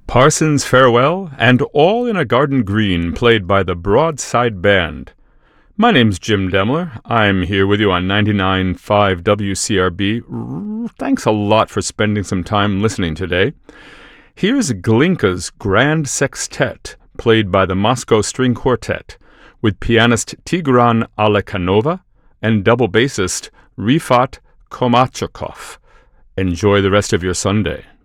Parson's Farewell and All in a Garden Green, played by the Broadside Band. My name's Jim Demler. I'm here with you on 99.5 WCRB. Thanks a lot for spending some time listening today. Here's Glinka's Grand Sextet, played by the Moscow String Quartet, with pianist Tigran Alekhanova and double bassist Rifat Komachakov. Enjoy the rest of your Sunday.